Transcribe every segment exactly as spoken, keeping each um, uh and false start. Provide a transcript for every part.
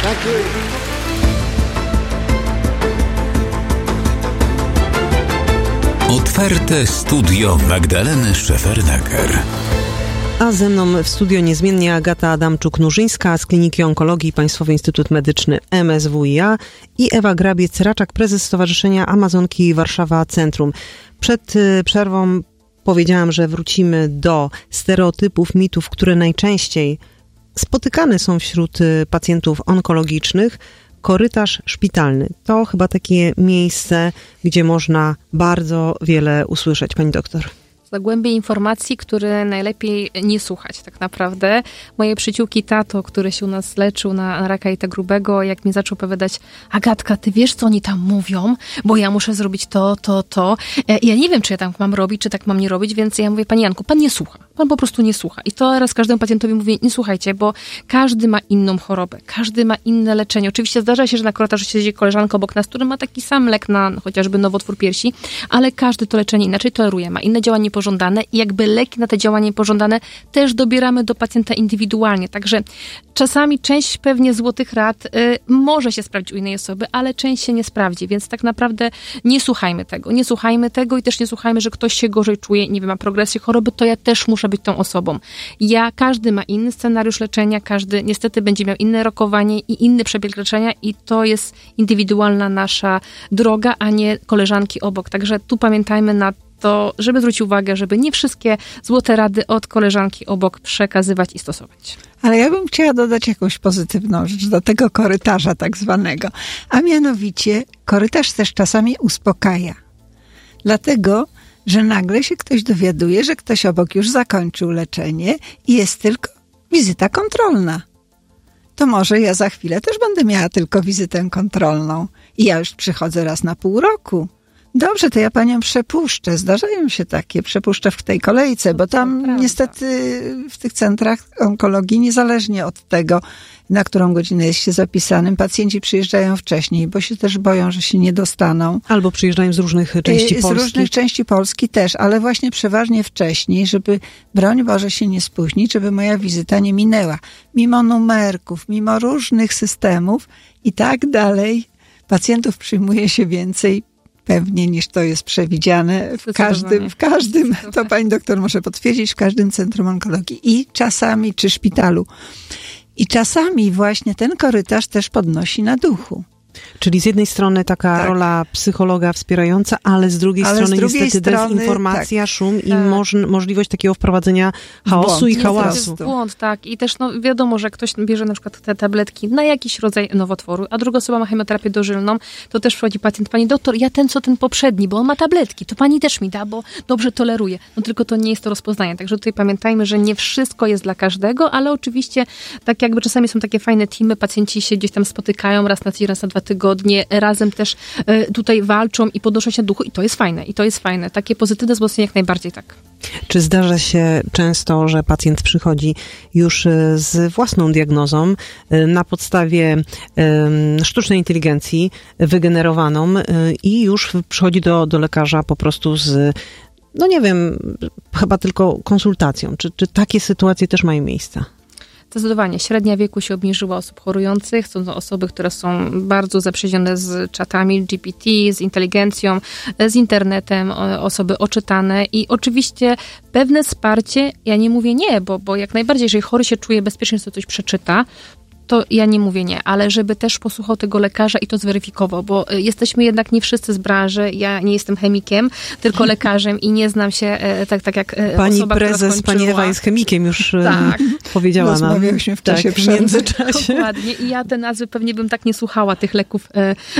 Thank you. Otwarte studio Magdaleny Szefernaker. A ze mną w studio niezmiennie Agata Adamczuk-Nurzyńska z Kliniki Onkologii Państwowy Instytut Medyczny M S W i A i Ewa Grabiec-Raczak, prezes Stowarzyszenia Amazonki Warszawa Centrum. Przed przerwą powiedziałam, że wrócimy do stereotypów, mitów, które najczęściej spotykane są wśród pacjentów onkologicznych. Korytarz szpitalny to chyba takie miejsce, gdzie można bardzo wiele usłyszeć, pani doktor. Zagłębie informacji, które najlepiej nie słuchać tak naprawdę. Moje przyjaciółki tato, który się u nas leczył na, na raka jelita grubego, jak mi zaczął opowiadać: Agatka, ty wiesz, co oni tam mówią? Bo ja muszę zrobić to, to, to. Ja nie wiem, czy ja tam mam robić, czy tak mam nie robić, więc ja mówię: panie Janku, pan nie słucha. Pan po prostu nie słucha. I to raz każdemu pacjentowi mówię: nie słuchajcie, bo każdy ma inną chorobę, każdy ma inne leczenie. Oczywiście zdarza się, że na korytarzu siedzi koleżanka obok nas, który ma taki sam lek na chociażby nowotwór piersi, ale każdy to leczenie inaczej toleruje, ma inne działanie pożądane i jakby leki na te działania pożądane też dobieramy do pacjenta indywidualnie. Także czasami część pewnie złotych rad y, może się sprawdzić u innej osoby, ale część się nie sprawdzi, więc tak naprawdę nie słuchajmy tego. Nie słuchajmy tego i też nie słuchajmy, że ktoś się gorzej czuje, nie wiem, ma progresję choroby, to ja też muszę być tą osobą. Ja, każdy ma inny scenariusz leczenia, każdy niestety będzie miał inne rokowanie i inny przebieg leczenia i to jest indywidualna nasza droga, a nie koleżanki obok. Także tu pamiętajmy na to, żeby zwrócić uwagę, żeby nie wszystkie złote rady od koleżanki obok przekazywać i stosować. Ale ja bym chciała dodać jakąś pozytywną rzecz do tego korytarza tak zwanego. A mianowicie korytarz też czasami uspokaja. Dlatego, że nagle się ktoś dowiaduje, że ktoś obok już zakończył leczenie i jest tylko wizyta kontrolna. To może ja za chwilę też będę miała tylko wizytę kontrolną i ja już przychodzę raz na pół roku. Dobrze, to ja panią przepuszczę. Zdarzają się takie, przepuszczę w tej kolejce, bo tam niestety w tych centrach onkologii, niezależnie od tego, na którą godzinę jest się zapisanym, pacjenci przyjeżdżają wcześniej, bo się też boją, że się nie dostaną. Albo przyjeżdżają z różnych części z Polski. Z różnych części Polski też, ale właśnie przeważnie wcześniej, żeby, broń Boże, się nie spóźnić, żeby moja wizyta nie minęła. Mimo numerków, mimo różnych systemów i tak dalej, pacjentów przyjmuje się więcej pewnie niż to jest przewidziane w każdym, w każdym, to pani doktor może potwierdzić, w każdym centrum onkologii i czasami, czy szpitalu. I czasami właśnie ten korytarz też podnosi na duchu. Czyli z jednej strony taka tak. rola psychologa wspierająca, ale z drugiej ale strony z drugiej niestety strony, dezinformacja, tak. szum i tak. moż, możliwość takiego wprowadzenia chaosu błąd, i hałasu. Błąd, tak. I też no, wiadomo, że ktoś bierze na przykład te tabletki na jakiś rodzaj nowotworu, a druga osoba ma chemioterapię dożylną, to też przychodzi pacjent: pani doktor, ja ten co ten poprzedni, bo on ma tabletki, to pani też mi da, bo dobrze toleruje. No tylko to nie jest to rozpoznanie. Także tutaj pamiętajmy, że nie wszystko jest dla każdego, ale oczywiście tak jakby czasami są takie fajne teamy, pacjenci się gdzieś tam spotykają raz na tydzień, raz na dwa tygodnie, razem też y, tutaj walczą i podnoszą się duchu i to jest fajne, i to jest fajne. Takie pozytywne wzmocnienie jak najbardziej tak. Czy zdarza się często, że pacjent przychodzi już z własną diagnozą na podstawie y, sztucznej inteligencji wygenerowaną y, i już przychodzi do, do lekarza po prostu z, no nie wiem, chyba tylko konsultacją. Czy, czy takie sytuacje też mają miejsce? Zdecydowanie. Średnia wieku się obniżyła osób chorujących. Są to osoby, które są bardzo zaprzyjaźnione z czatami G P T, z inteligencją, z internetem, osoby oczytane i oczywiście pewne wsparcie, ja nie mówię nie, bo, bo jak najbardziej, jeżeli chory się czuje bezpiecznie, że coś przeczyta, to ja nie mówię nie, ale żeby też posłuchał tego lekarza i to zweryfikował, bo jesteśmy jednak nie wszyscy z branży, ja nie jestem chemikiem, tylko lekarzem i nie znam się tak, tak jak pani osoba, prezes, pani Ewa jest chemikiem, już tak. powiedziała nam. Rozmawiałyśmy w czasie tak, w międzyczasie. Dokładnie. I ja te nazwy pewnie bym tak nie słuchała tych leków,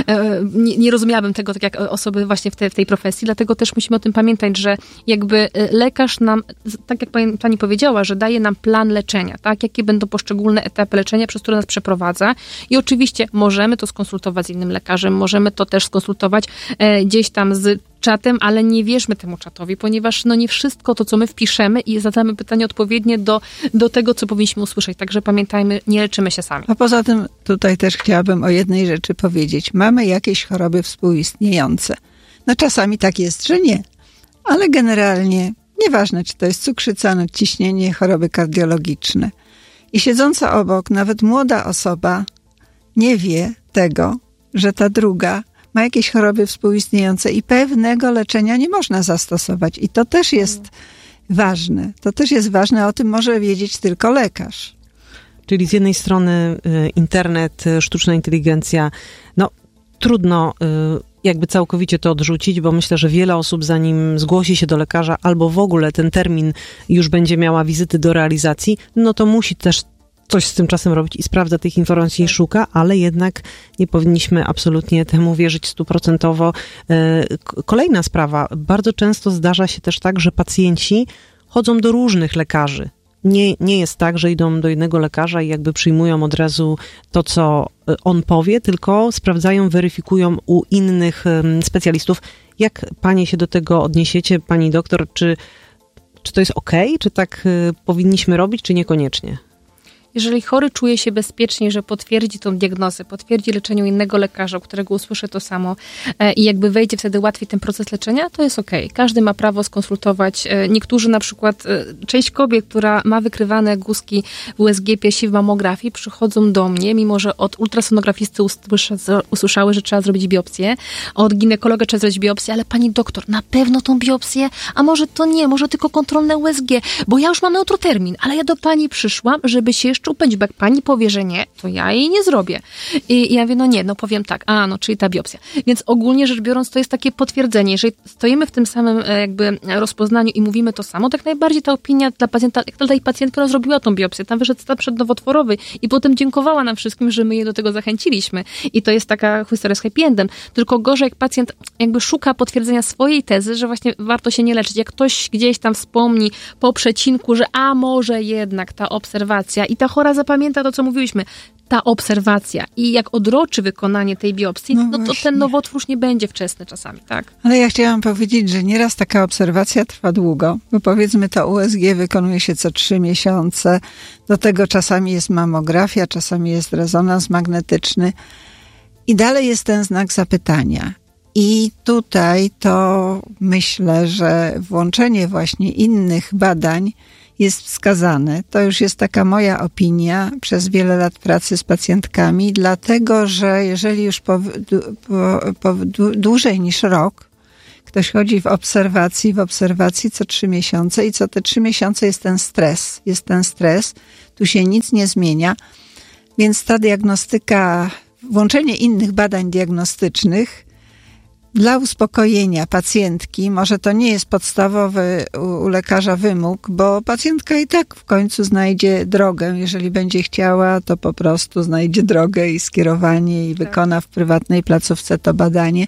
nie, nie rozumiałabym tego tak jak osoby właśnie w, te, w tej profesji, dlatego też musimy o tym pamiętać, że jakby lekarz nam, tak jak pani, pani powiedziała, że daje nam plan leczenia, tak, jakie będą poszczególne etapy leczenia, przez które nas przeprowadza i oczywiście możemy to skonsultować z innym lekarzem, możemy to też skonsultować e, gdzieś tam z czatem, ale nie wierzmy temu czatowi, ponieważ no nie wszystko to, co my wpiszemy i zadamy pytanie odpowiednie do, do tego, co powinniśmy usłyszeć. Także pamiętajmy, nie leczymy się sami. A poza tym tutaj też chciałabym o jednej rzeczy powiedzieć. Mamy jakieś choroby współistniejące. No czasami tak jest, że nie. Ale generalnie nieważne, czy to jest cukrzyca, nadciśnienie, choroby kardiologiczne. I siedząca obok, nawet młoda osoba, nie wie tego, że ta druga ma jakieś choroby współistniejące i pewnego leczenia nie można zastosować. I to też jest ważne. To też jest ważne, o tym może wiedzieć tylko lekarz. Czyli z jednej strony internet, sztuczna inteligencja, no trudno jakby całkowicie to odrzucić, bo myślę, że wiele osób zanim zgłosi się do lekarza albo w ogóle ten termin już będzie miała wizyty do realizacji, no to musi też coś z tym czasem robić i sprawdza tych informacji i szuka, ale jednak nie powinniśmy absolutnie temu wierzyć stuprocentowo. Kolejna sprawa. Bardzo często zdarza się też tak, że pacjenci chodzą do różnych lekarzy. Nie, nie jest tak, że idą do jednego lekarza i jakby przyjmują od razu to, co on powie, tylko sprawdzają, weryfikują u innych specjalistów. Jak panie się do tego odniesiecie, pani doktor? Czy, czy to jest okej? Czy tak powinniśmy robić, czy niekoniecznie? Jeżeli chory czuje się bezpiecznie, że potwierdzi tą diagnozę, potwierdzi leczeniu innego lekarza, u którego usłyszy to samo e, i jakby wejdzie wtedy łatwiej ten proces leczenia, to jest okej. Każdy ma prawo skonsultować. E, niektórzy na przykład, e, część kobiet, która ma wykrywane guzki w U S G piersi w mamografii, przychodzą do mnie, mimo że od ultrasonografisty usłysza, usłyszały, że trzeba zrobić biopsję, od ginekologa trzeba zrobić biopsję, ale pani doktor, na pewno tą biopsję? A może to nie, może tylko kontrolne U S G, bo ja już mam neutrotermin, ale ja do pani przyszłam, żeby się jeszcze upędzić, bo jak pani powie, że nie, to ja jej nie zrobię. I ja mówię, no nie, no powiem tak, a no, czyli ta biopsja. Więc ogólnie rzecz biorąc, to jest takie potwierdzenie. Jeżeli stoimy w tym samym jakby rozpoznaniu i mówimy to samo, tak najbardziej ta opinia dla pacjenta, jak ta pacjentka no, zrobiła tą biopsję, tam wyszedł stan przednowotworowy i potem dziękowała nam wszystkim, że my jej do tego zachęciliśmy. I to jest taka historia z happy endem. Tylko gorzej, jak pacjent jakby szuka potwierdzenia swojej tezy, że właśnie warto się nie leczyć. Jak ktoś gdzieś tam wspomni po przecinku, że a może jednak ta obserwacja i ta chora zapamięta to, co mówiliśmy, ta obserwacja i jak odroczy wykonanie tej biopsji, no, no to ten nowotwór już nie będzie wczesny czasami, tak? Ale ja chciałam powiedzieć, że nieraz taka obserwacja trwa długo, bo powiedzmy to U S G wykonuje się co trzy miesiące, do tego czasami jest mamografia, czasami jest rezonans magnetyczny i dalej jest ten znak zapytania. I tutaj to myślę, że włączenie właśnie innych badań jest wskazane. To już jest taka moja opinia przez wiele lat pracy z pacjentkami, dlatego że jeżeli już po, po, po dłużej niż rok ktoś chodzi w obserwacji, w obserwacji co trzy miesiące i co te trzy miesiące jest ten stres. Jest ten stres, tu się nic nie zmienia, więc ta diagnostyka, włączenie innych badań diagnostycznych dla uspokojenia pacjentki, może to nie jest podstawowy u, u lekarza wymóg, bo pacjentka i tak w końcu znajdzie drogę. Jeżeli będzie chciała, to po prostu znajdzie drogę i skierowanie i tak. wykona w prywatnej placówce to badanie.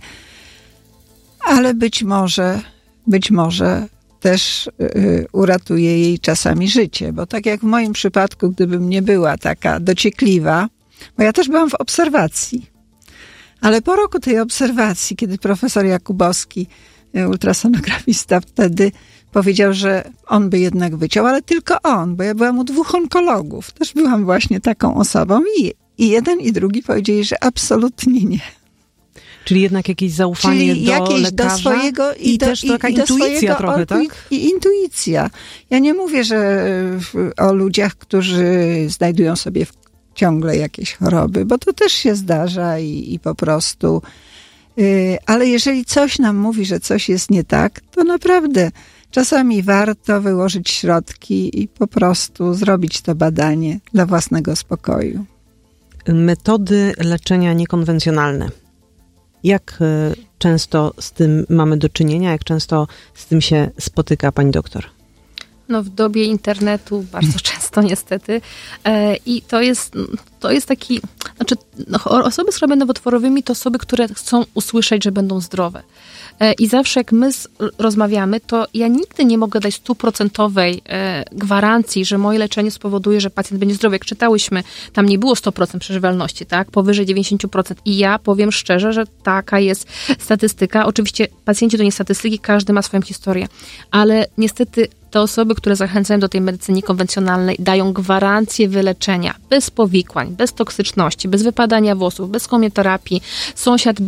Ale być może, być może też y, uratuje jej czasami życie, bo tak jak w moim przypadku, gdybym nie była taka dociekliwa, bo ja też byłam w obserwacji. Ale po roku tej obserwacji, kiedy profesor Jakubowski, ultrasonografista wtedy powiedział, że on by jednak wyciął, ale tylko on, bo ja byłam u dwóch onkologów. Też byłam właśnie taką osobą i, i jeden i drugi powiedzieli, że absolutnie nie. Czyli jednak jakieś zaufanie Czyli do jakieś lekarza do swojego, i, i do, też i, taka i do intuicja swojego, trochę, tak? I intuicja. Ja nie mówię, że o ludziach, którzy znajdują sobie w ciągle jakieś choroby, bo to też się zdarza i, i po prostu. Yy, ale jeżeli coś nam mówi, że coś jest nie tak, to naprawdę czasami warto wyłożyć środki i po prostu zrobić to badanie dla własnego spokoju. Metody leczenia niekonwencjonalne. Jak często z tym mamy do czynienia? Jak często z tym się spotyka pani doktor? No w dobie internetu bardzo często niestety. E, I to jest, to jest taki, znaczy no, osoby z chorobami nowotworowymi to osoby, które chcą usłyszeć, że będą zdrowe. E, I zawsze jak my z, rozmawiamy, to ja nigdy nie mogę dać stuprocentowej e, gwarancji, że moje leczenie spowoduje, że pacjent będzie zdrowy. Jak czytałyśmy, tam nie było sto procent przeżywalności, tak? Powyżej dziewięćdziesiąt procent. I ja powiem szczerze, że taka jest statystyka. Oczywiście pacjenci to nie statystyki, każdy ma swoją historię. Ale niestety te osoby, które zachęcają do tej medycyny konwencjonalnej, dają gwarancję wyleczenia bez powikłań, bez toksyczności, bez wypadania włosów, bez chemioterapii. Sąsiad był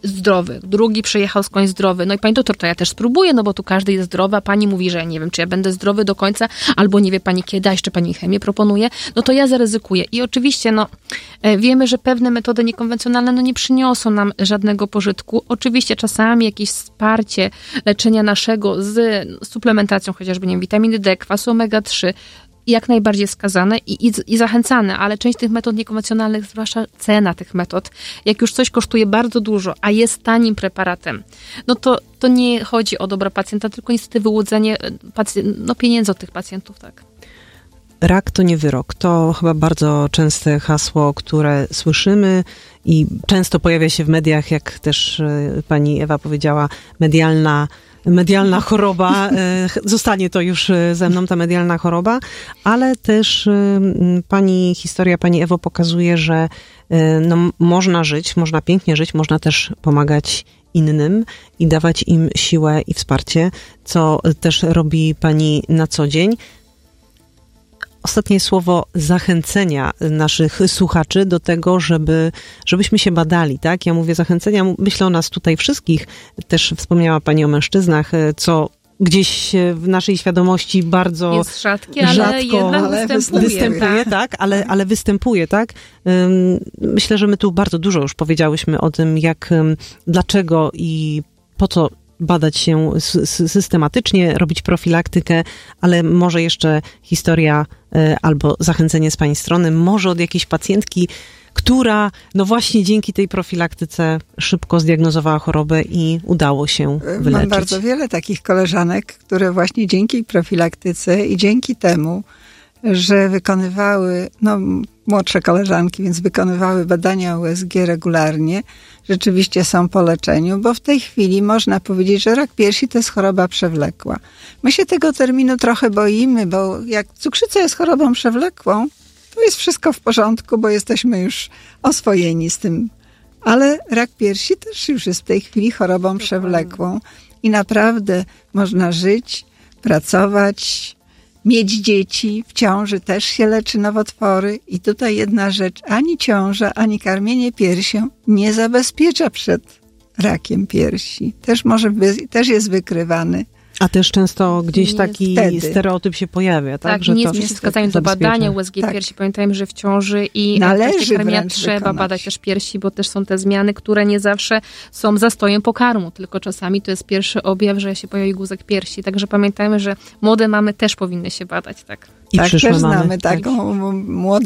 zdrowy, drugi przyjechał skądś zdrowy. No i pani doktor, to ja też spróbuję, no bo tu każdy jest zdrowy, a pani mówi, że ja nie wiem, czy ja będę zdrowy do końca, albo nie wie pani kiedy, a jeszcze pani chemię proponuje, no to ja zaryzykuję. I oczywiście, no, wiemy, że pewne metody niekonwencjonalne, no nie przyniosą nam żadnego pożytku. Oczywiście czasami jakieś wsparcie leczenia naszego z suplementacją, chociażby, nie wiem, witaminy D, kwasu omega trzy, jak najbardziej skazane i, i, i zachęcane, ale część tych metod niekonwencjonalnych, zwłaszcza cena tych metod, jak już coś kosztuje bardzo dużo, a jest tanim preparatem, no to, to nie chodzi o dobro pacjenta, tylko niestety wyłudzenie pacjent, no, pieniędzy od tych pacjentów, tak. Rak to nie wyrok. To chyba bardzo częste hasło, które słyszymy i często pojawia się w mediach, jak też pani Ewa powiedziała, medialna medialna choroba, zostanie to już ze mną, ta medialna choroba, ale też pani historia, pani Ewo, pokazuje, że no, można żyć, można pięknie żyć, można też pomagać innym i dawać im siłę i wsparcie, co też robi pani na co dzień. Ostatnie słowo zachęcenia naszych słuchaczy do tego, żeby, żebyśmy się badali, tak? Ja mówię zachęcenia, myślę o nas tutaj wszystkich. Też wspomniała pani o mężczyznach, co gdzieś w naszej świadomości bardzo jest rzadkie, ale rzadko jednak ale występuje, występuje tak? tak? Ale, ale występuje, tak? Myślę, że my tu bardzo dużo już powiedziałyśmy o tym, jak, dlaczego i po co badać się systematycznie, robić profilaktykę, ale może jeszcze historia albo zachęcenie z pani strony, może od jakiejś pacjentki, która no właśnie dzięki tej profilaktyce szybko zdiagnozowała chorobę i udało się wyleczyć. Mam bardzo wiele takich koleżanek, które właśnie dzięki profilaktyce i dzięki temu, że wykonywały, no młodsze koleżanki, więc wykonywały badania U S G regularnie, rzeczywiście są po leczeniu, bo w tej chwili można powiedzieć, że rak piersi to jest choroba przewlekła. My się tego terminu trochę boimy, bo jak cukrzyca jest chorobą przewlekłą, to jest wszystko w porządku, bo jesteśmy już oswojeni z tym. Ale rak piersi też już jest w tej chwili chorobą przewlekłą i naprawdę można żyć, pracować, mieć dzieci, w ciąży też się leczy nowotwory i tutaj jedna rzecz, ani ciąża, ani karmienie piersią nie zabezpiecza przed rakiem piersi. Też może by, też jest wykrywany. A też często gdzieś Nie taki wtedy. stereotyp się pojawia, tak? Tak, że nie to jest przeciwwskazaniem do badania U S G Tak. piersi. Pamiętajmy, że w ciąży i Należy w trakcie karmienia wręcz trzeba wykonać. badać też piersi, bo też są te zmiany, które nie zawsze są zastojem pokarmu, tylko czasami to jest pierwszy objaw, że się pojawi guzek piersi. Także pamiętajmy, że młode mamy też powinny się badać, tak. I tak, przyszłe też mamy. znamy taką młodą